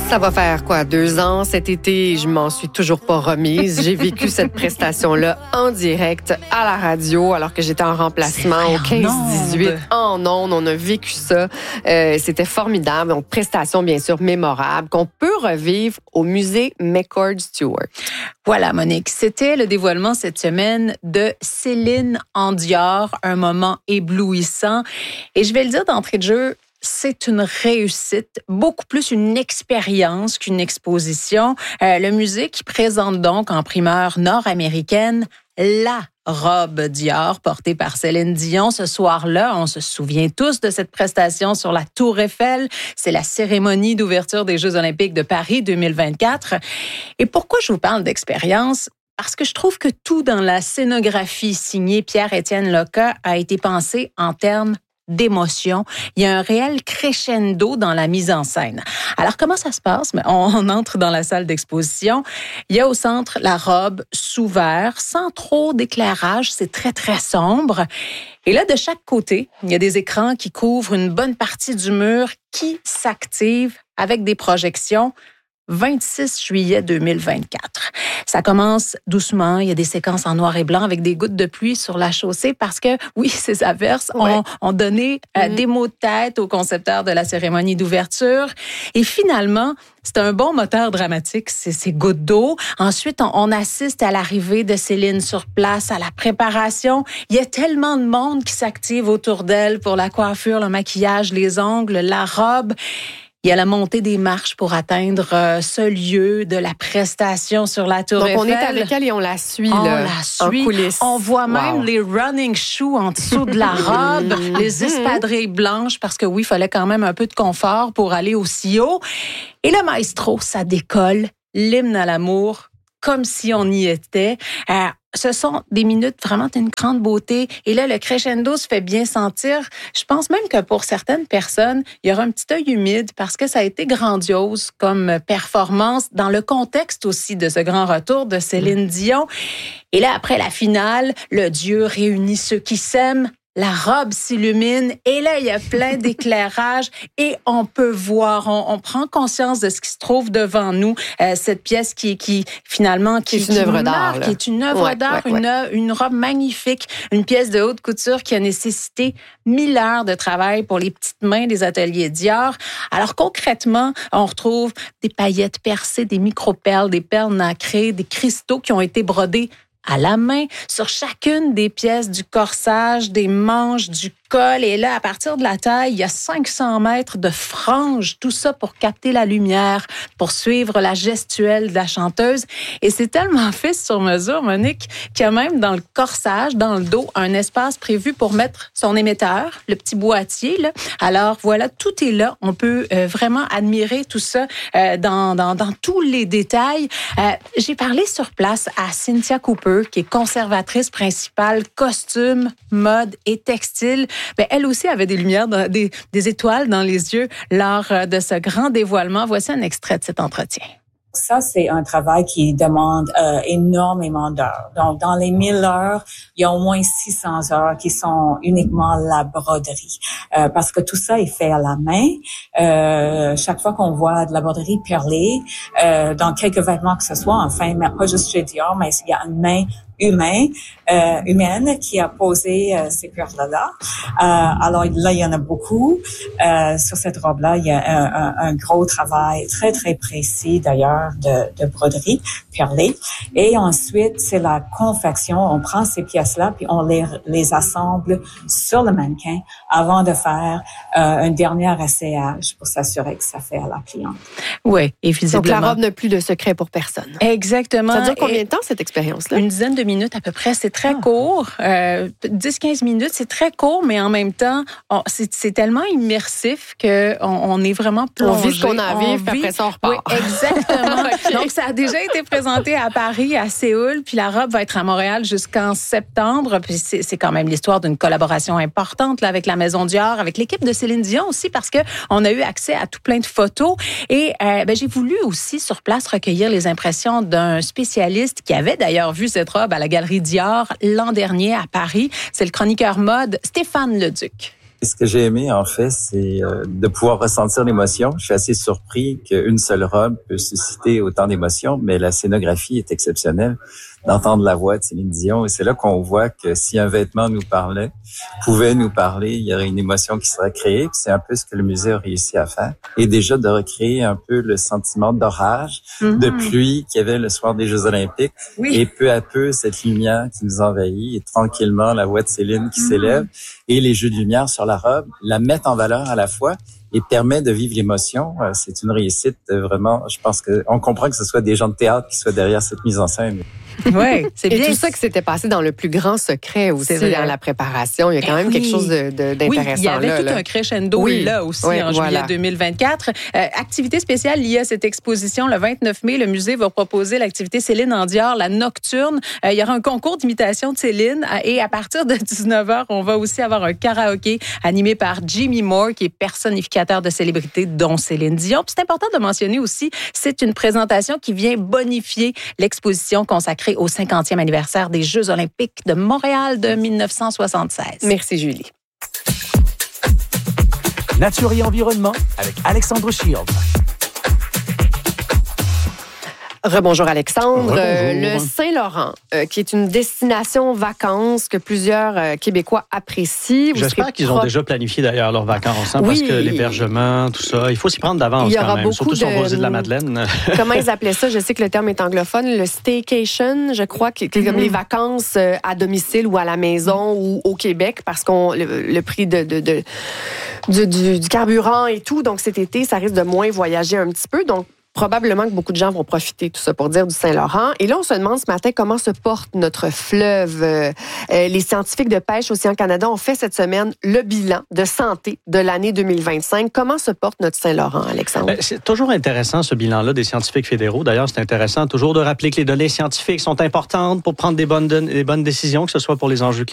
Ça va faire quoi, 2 ans cet été? Je m'en suis toujours pas remise. J'ai vécu cette prestation-là en direct à la radio alors que j'étais en remplacement au 15-18 en ondes. On a vécu ça. C'était formidable. Donc, prestation bien sûr mémorable qu'on peut revivre au musée McCord Stewart. Voilà, Monique. C'était le dévoilement cette semaine de Céline en Dior, un moment éblouissant. Et je vais le dire d'entrée de jeu, c'est une réussite, beaucoup plus une expérience qu'une exposition. Le musée qui présente donc en primeur nord-américaine la robe Dior portée par Céline Dion. Ce soir-là, on se souvient tous de cette prestation sur la Tour Eiffel. C'est la cérémonie d'ouverture des Jeux olympiques de Paris 2024. Et pourquoi je vous parle d'expérience? Parce que je trouve que tout dans la scénographie signée Pierre-Étienne Loca a été pensé en termes d'émotion. Il y a un réel crescendo dans la mise en scène. Alors, comment ça se passe? On entre dans la salle d'exposition. Il y a au centre la robe sous verre, sans trop d'éclairage. C'est très, très sombre. Et là, de chaque côté, il y a des écrans qui couvrent une bonne partie du mur qui s'activent avec des projections. 26 juillet 2024. Ça commence doucement. Il y a des séquences en noir et blanc avec des gouttes de pluie sur la chaussée parce que, oui, ces averses ont donné des mots de tête aux concepteurs de la cérémonie d'ouverture. Et finalement, c'est un bon moteur dramatique, ces gouttes d'eau. Ensuite, on assiste à l'arrivée de Céline sur place, à la préparation. Il y a tellement de monde qui s'active autour d'elle pour la coiffure, le maquillage, les ongles, la robe. Il y a la montée des marches pour atteindre ce lieu de la prestation sur la Tour Eiffel. Donc, on est avec elle et on la suit, en coulisses. On voit même les running shoes en dessous de la robe, les espadrilles blanches, parce que oui, il fallait quand même un peu de confort pour aller aussi haut. Et le maestro, ça décolle, l'hymne à l'amour, comme si on y était. Ce sont des minutes vraiment d'une grande beauté. Et là, le crescendo se fait bien sentir. Je pense même que pour certaines personnes, il y aura un petit œil humide parce que ça a été grandiose comme performance dans le contexte aussi de ce grand retour de Céline Dion. Et là, après la finale, le Dieu réunit ceux qui s'aiment. La robe s'illumine et là, il y a plein d'éclairages et on peut voir, on prend conscience de ce qui se trouve devant nous. Cette pièce qui finalement, qui est une œuvre d'art. Qui est une œuvre d'art, une robe magnifique, une pièce de haute couture qui a nécessité 1000 heures de travail pour les petites mains des ateliers Dior. Alors concrètement, on retrouve des paillettes percées, des micro-perles, des perles nacrées, des cristaux qui ont été brodés à la main, sur chacune des pièces du corsage, des manches, du col. Et là, à partir de la taille, il y a 500 mètres de franges, tout ça pour capter la lumière, pour suivre la gestuelle de la chanteuse. Et c'est tellement fait sur mesure, Monique, qu'il y a même dans le corsage, dans le dos, un espace prévu pour mettre son émetteur, le petit boîtier, là. Alors voilà, tout est là. On peut vraiment admirer tout ça dans tous les détails. J'ai parlé sur place à Cynthia Cooper, qui est conservatrice principale costume, mode et textile. Ben, elle aussi avait des lumières, des étoiles dans les yeux lors de ce grand dévoilement. Voici un extrait de cet entretien. Ça, c'est un travail qui demande énormément d'heures. Donc, dans les 1000 heures, il y a au moins 600 heures qui sont uniquement la broderie. Parce que tout ça est fait à la main. Chaque fois qu'on voit de la broderie perlée, dans quelques vêtements que ce soit, enfin, mais pas juste chez Dior, mais il y a une main humaine qui a posé ces perles-là. Alors là, il y en a beaucoup. Sur cette robe-là, il y a un gros travail très, très précis d'ailleurs de broderie perlée. Et ensuite, c'est la confection. On prend ces pièces-là puis on les assemble sur le mannequin avant de faire un dernier essayage pour s'assurer que ça fait à la cliente. Oui, et visiblement. Donc la robe n'a plus de secret pour personne. Exactement. Ça dure combien de temps cette expérience-là? Une dizaine de minutes à peu près. C'est très court. 10-15 minutes, c'est très court, mais en même temps, c'est tellement immersif qu'on est vraiment plongé. On vit ce qu'on a à vivre, puis après ça, on repart. Oui, exactement. Okay. Donc, ça a déjà été présenté à Paris, à Séoul, puis la robe va être à Montréal jusqu'en septembre. Puis c'est quand même l'histoire d'une collaboration importante là, avec la Maison Dior, avec l'équipe de Céline Dion aussi, parce qu'on a eu accès à tout plein de photos. Et j'ai voulu aussi, sur place, recueillir les impressions d'un spécialiste qui avait d'ailleurs vu cette robe à la Galerie Dior l'an dernier à Paris. C'est le chroniqueur mode Stéphane Leduc. Ce que j'ai aimé, en fait, c'est de pouvoir ressentir l'émotion. Je suis assez surpris qu'une seule robe peut susciter autant d'émotions, mais la scénographie est exceptionnelle. D'entendre la voix de Céline Dion, et c'est là qu'on voit que si un vêtement nous parlait, pouvait nous parler, il y aurait une émotion qui serait créée. Puis c'est un peu ce que le musée a réussi à faire. Et déjà de recréer un peu le sentiment d'orage, de pluie qu'il y avait le soir des Jeux Olympiques. Oui. Et peu à peu, cette lumière qui nous envahit, et tranquillement la voix de Céline qui s'élève, et les jeux de lumière sur la robe la mettent en valeur à la fois et permet de vivre l'émotion. C'est une réussite vraiment. Je pense qu'on comprend que ce soit des gens de théâtre qui soient derrière cette mise en scène. Oui, c'est bien. Et tout ça qui s'était passé dans le plus grand secret aussi dans la préparation. Il y a quand même quelque chose d'intéressant. Oui, il y avait tout un crescendo là aussi en juillet 2024. Activité spéciale liée à cette exposition. Le 29 mai, le musée va proposer l'activité Céline en Dior, la nocturne. Il y aura un concours d'imitation de Céline et à partir de 19h, on va aussi avoir un karaoké animé par Jimmy Moore, qui est personnificateur de célébrités, dont Céline Dion. Puis c'est important de mentionner aussi, c'est une présentation qui vient bonifier l'exposition consacrée au 50e anniversaire des Jeux olympiques de Montréal de 1976. Merci, Julie. Nature et environnement avec Alexandre Shield. Rebonjour Alexandre. Le Saint-Laurent, qui est une destination vacances que plusieurs Québécois apprécient. J'espère qu'ils ont déjà planifié d'ailleurs leurs vacances, parce que l'hébergement, tout ça, il faut s'y prendre d'avance quand même, surtout sur vos îles de la Madeleine. Comment ils appelaient ça? Je sais que le terme est anglophone, le staycation, je crois, qui est comme les vacances à domicile ou à la maison ou au Québec, parce qu'on le prix du carburant et tout, donc cet été, ça risque de moins voyager un petit peu, donc probablement que beaucoup de gens vont profiter, tout ça pour dire, du Saint-Laurent. Et là, on se demande ce matin comment se porte notre fleuve. Les scientifiques de pêche Océan Canada ont fait cette semaine le bilan de santé de l'année 2025. Comment se porte notre Saint-Laurent, Alexandre? C'est toujours intéressant, ce bilan-là des scientifiques fédéraux. D'ailleurs, c'est intéressant toujours de rappeler que les données scientifiques sont importantes pour prendre des bonnes décisions, que ce soit pour les enjeux